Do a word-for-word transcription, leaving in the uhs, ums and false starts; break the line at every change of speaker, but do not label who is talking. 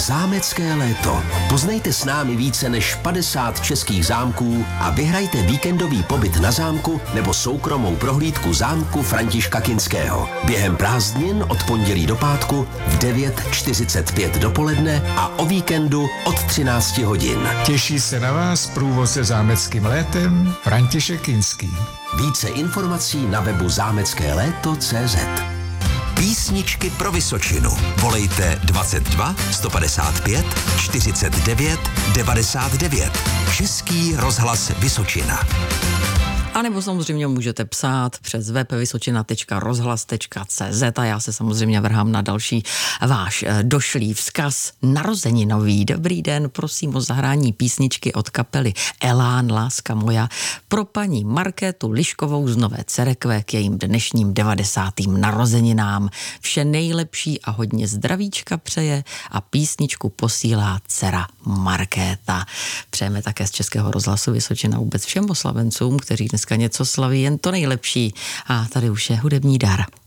Zámecké léto. Poznejte s námi více než padesát českých zámků a vyhrajte víkendový pobyt na zámku nebo soukromou prohlídku zámku Františka Kinského. Během prázdnin od pondělí do pátku v devět čtyřicet pět dopoledne a o víkendu od třináct hodin.
Těší se na vás průvodce zámeckým létem František Kinský.
Více informací na webu zámecké léto tečka cé zet.
Písničky pro Vysočinu. Volejte dvacet dva sto padesát pět čtyřicet devět devadesát devět. Český rozhlas Vysočina.
A nebo samozřejmě můžete psát přes web vysočina tečka rozhlas tečka cé zet a já se samozřejmě vrhám na další váš došlý vzkaz narozeninový. Dobrý den, prosím o zahrání písničky od kapely Elán, láska moja, pro paní Markétu Liškovou z Nové Cerekve k jejím dnešním devadesátým narozeninám. Vše nejlepší a hodně zdravíčka přeje a písničku posílá dcera Markéta. Přejeme také z Českého rozhlasu Vysočina vůbec všem oslavencům, kteří dneska něco slaví, jen to nejlepší. A tady už je hudební dar.